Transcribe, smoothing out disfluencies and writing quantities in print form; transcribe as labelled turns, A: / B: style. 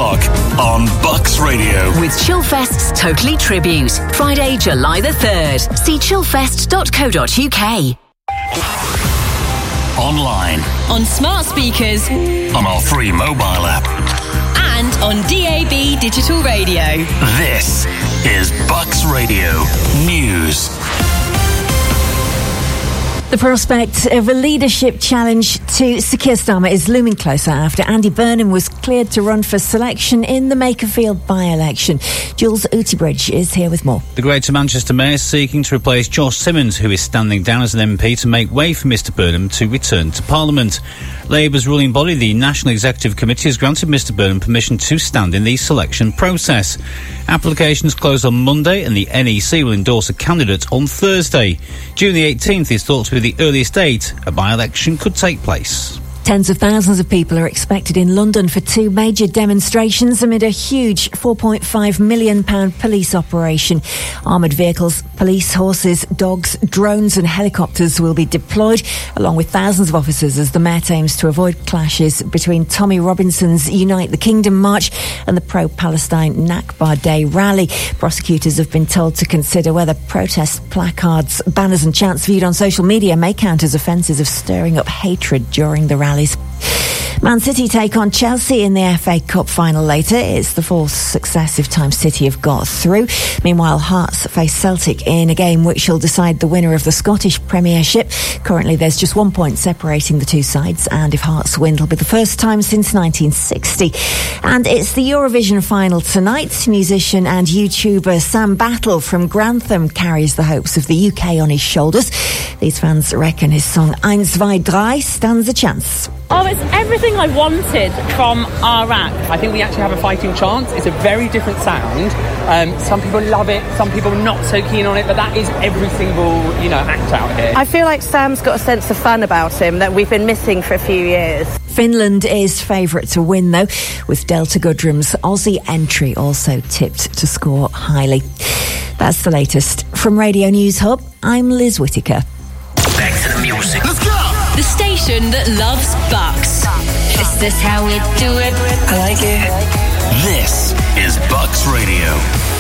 A: o'clock on Bucks Radio.
B: With Chillfest's Totally Tribute. Friday, July the 3rd. See chillfest.co.uk.
A: Online.
C: On smart speakers.
A: On our free mobile app.
C: And on DAB Digital Radio.
A: This is Bucks Radio News.
D: The prospect of a leadership challenge to Sir Keir Starmer is looming closer after Andy Burnham was cleared to run for selection in the Makerfield by-election. Jules Outibridge is here with more.
E: The Greater Manchester Mayor is seeking to replace Josh Simmons, who is standing down as an MP, to make way for Mr Burnham to return to Parliament. Labour's ruling body, the National Executive Committee, has granted Mr Burnham permission to stand in the selection process. Applications close on Monday and the NEC will endorse a candidate on Thursday. June the 18th is thought to be the earliest date a by-election could take place.
D: Tens of thousands of people are expected in London for two major demonstrations amid a huge £4.5 million police operation. Armoured vehicles, police horses, dogs, drones and helicopters will be deployed, along with thousands of officers, as the Met aims to avoid clashes between Tommy Robinson's Unite the Kingdom march and the pro-Palestine Nakba Day rally. Prosecutors have been told to consider whether protest placards, banners and chants viewed on social media may count as offences of stirring up hatred during the rally. Man City take on Chelsea in the FA Cup final later. It's the fourth successive time City have got through. Meanwhile, Hearts face Celtic in a game which will decide the winner of the Scottish Premiership. Currently, there's just 1 point separating the two sides, and if Hearts win, it'll be the first time since 1960. And it's the Eurovision final tonight. Musician and YouTuber Sam Battle from Grantham carries the hopes of the UK on his shoulders. These fans reckon his song Eins, zwei, drei stands a chance.
F: Oh, it's everything I wanted from our act. I think we actually have a fighting chance. It's a very different sound. Some people love it, some people not so keen on it, but that is every single, act out here.
G: I feel like Sam's got a sense of fun about him that we've been missing for a few years.
D: Finland is favourite to win, though, with Delta Goodrum's Aussie entry also tipped to score highly. That's the latest. From Radio News Hub, I'm Liz Whittaker.
A: Back to the music. Let's go!
C: The station that loves Bucks.
H: Is this how we do it? I like it.
A: This is Bucks Radio.